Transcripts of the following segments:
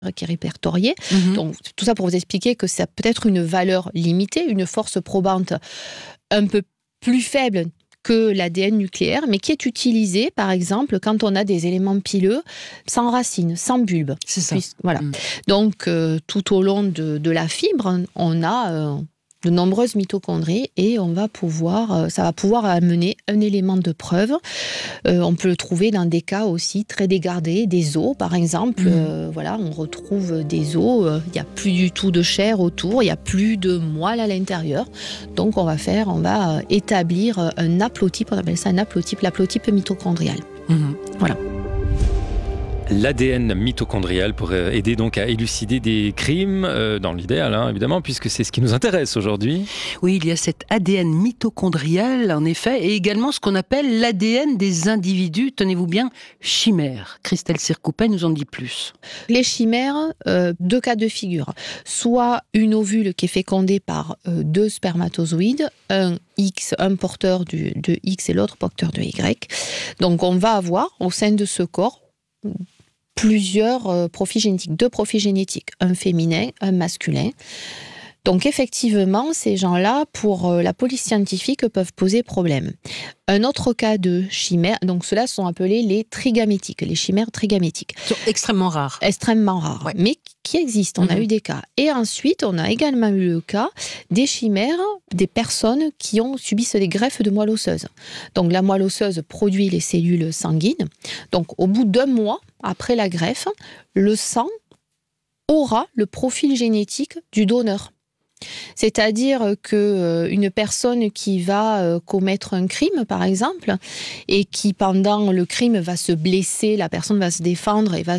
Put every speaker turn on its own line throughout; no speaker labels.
qui est répertorié. Donc, tout ça pour vous expliquer que ça peut être une valeur limitée, une force probante un peu plus faible que l'ADN nucléaire, mais qui est utilisé, par exemple, quand on a des éléments pileux sans racines, sans bulbe.
C'est ça.
Voilà. Donc, tout au long de la fibre, on a de nombreuses mitochondries et ça va pouvoir amener un élément de preuve. On peut le trouver dans des cas aussi très dégradés, des os par exemple. On retrouve des os, il n'y a plus du tout de chair autour, il n'y a plus de moelle à l'intérieur. Donc on va établir un haplotype, on appelle ça un haplotype, l'haplotype mitochondrial. Voilà.
L'ADN mitochondrial pour aider donc à élucider des crimes, dans l'idéal évidemment, puisque c'est ce qui nous intéresse aujourd'hui.
Oui, il y a cet ADN mitochondrial en effet, et également ce qu'on appelle l'ADN des individus, tenez-vous bien, chimères. Christelle Sircoupet nous en dit plus.
Les chimères, 2 cas de figure. Soit une ovule qui est fécondée par 2 spermatozoïdes, un X, un porteur de X et l'autre porteur de Y. Donc on va avoir au sein de ce corps plusieurs profils génétiques, 2 profils génétiques, un féminin, un masculin. Donc effectivement, ces gens-là, pour la police scientifique, peuvent poser problème. Un autre cas de chimère, donc ceux-là sont appelés les trigamétiques, les chimères trigamétiques.
Ils sont extrêmement rares.
Extrêmement rares, ouais. Mais qui existent, on a eu des cas. Et ensuite, on a également eu le cas des chimères, des personnes qui ont subi des greffes de moelle osseuse. Donc la moelle osseuse produit les cellules sanguines. Donc au bout d'1 mois, après la greffe, le sang aura le profil génétique du donneur. C'est-à-dire qu'une personne qui va commettre un crime, par exemple, et qui, pendant le crime, va se blesser, la personne va se défendre et va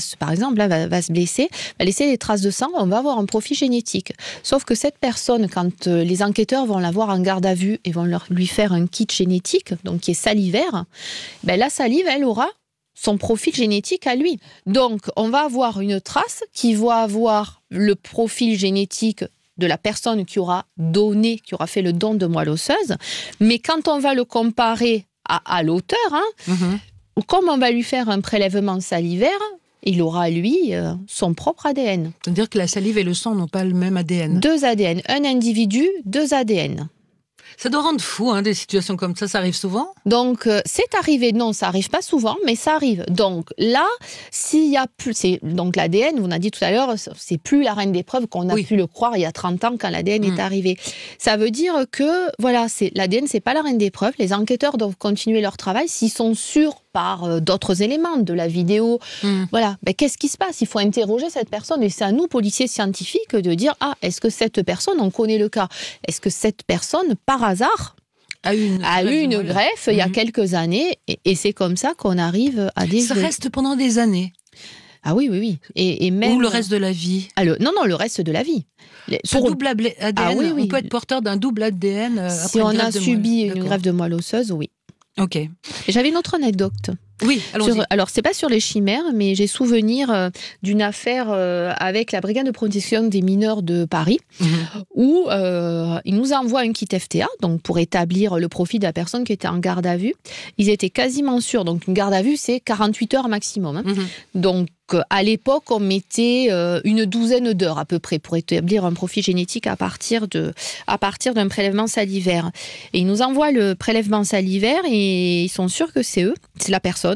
se blesser, va laisser des traces de sang, on va avoir un profil génétique. Sauf que cette personne, quand les enquêteurs vont la voir en garde à vue et vont lui faire un kit génétique, donc qui est salivaire, la salive, elle aura son profil génétique à lui. Donc, on va avoir une trace qui va avoir le profil génétique de la personne qui aura fait le don de moelle osseuse, mais quand on va le comparer à l'auteur, comme on va lui faire un prélèvement salivaire, il aura, lui, son propre ADN.
C'est-à-dire que la salive et le sang n'ont pas le même ADN.
2 ADN, un individu, 2 ADN.
Ça doit rendre fou, des situations comme ça arrive souvent ?
Donc, c'est arrivé, non, ça arrive pas souvent, mais ça arrive. Donc là, s'il y a plus, donc l'ADN, on a dit tout à l'heure, c'est plus la reine des preuves qu'on a pu le croire il y a 30 ans quand l'ADN est arrivé. Ça veut dire que, l'ADN, c'est pas la reine des preuves. Les enquêteurs doivent continuer leur travail s'ils sont sûrs par d'autres éléments de la vidéo. Qu'est-ce qui se passe ? Il faut interroger cette personne et c'est à nous, policiers scientifiques, de dire est-ce que cette personne, on connaît le cas, est-ce que cette personne, par hasard, a eu une greffe il y a quelques années et c'est comme ça qu'on arrive à des...
Ça reste pendant des années.
Ah oui. Et même...
Ou le reste de la vie.
Non, le reste de la vie.
Double ADN, on peut être porteur d'un double ADN après
si on a subi une greffe de moelle osseuse, oui.
Ok.
Et j'avais une autre anecdote.
Oui, allons-y.
Alors, c'est pas sur les chimères, mais j'ai souvenir d'une affaire avec la brigade de protection des mineurs de Paris, où ils nous envoient un kit FTA, donc pour établir le profil de la personne qui était en garde à vue. Ils étaient quasiment sûrs. Donc, une garde à vue, c'est 48 heures maximum. Donc, à l'époque, on mettait une douzaine d'heures à peu près pour établir un profil génétique à partir d'un prélèvement salivaire. Et ils nous envoient le prélèvement salivaire et ils sont sûrs que c'est eux, c'est la personne.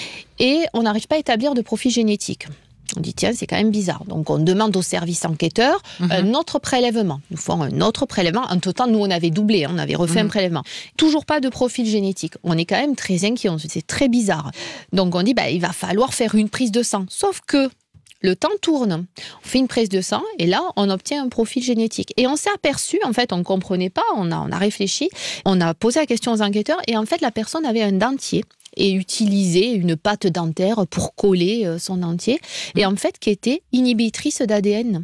Et on n'arrive pas à établir de profil génétique. On dit, tiens, c'est quand même bizarre. Donc, on demande au service enquêteur un autre prélèvement. Ils nous font un autre prélèvement. Entre-temps, nous, on avait doublé, on avait refait un prélèvement. Toujours pas de profil génétique. On est quand même très inquiets, c'est très bizarre. Donc, on dit, il va falloir faire une prise de sang. Sauf que le temps tourne. On fait une prise de sang et là, on obtient un profil génétique. Et on s'est aperçu, en fait, on ne comprenait pas, on a réfléchi, on a posé la question aux enquêteurs et en fait, la personne avait un dentier et utilisait une pâte dentaire pour coller son dentier et en fait, qui était inhibitrice d'ADN.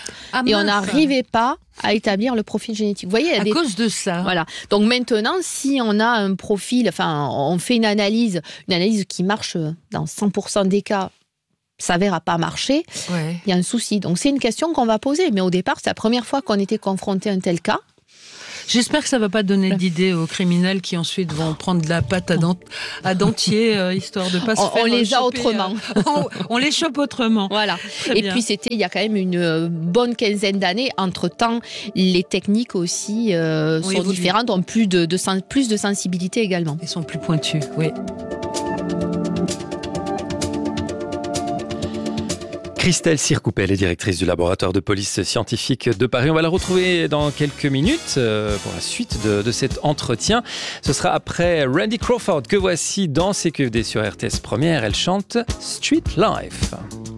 Et on n'arrivait pas à établir le profil génétique. Vous voyez,
cause de ça.
Voilà. Donc maintenant, si on a un profil, on fait une analyse qui marche dans 100% des cas, s'avère à pas marcher, il y a un souci. Donc c'est une question qu'on va poser. Mais au départ, c'est la première fois qu'on était confronté à un tel cas.
J'espère que ça ne va pas donner d'idées aux criminels qui ensuite vont prendre de la pâte à dentier, histoire de ne pas se faire
on les a
choper,
autrement.
On les chope autrement.
Voilà.
Très
Et
bien.
puis il y a quand même une bonne quinzaine d'années. Entre-temps, les techniques aussi sont
évoluent.
différentes, ont plus de sensibilité également.
Ils sont plus pointus, oui.
Christelle Circoupel est directrice du laboratoire de police scientifique de Paris. On va la retrouver dans quelques minutes pour la suite de cet entretien. Ce sera après Randy Crawford que voici dans CQFD sur RTS Première. Elle chante Street Life.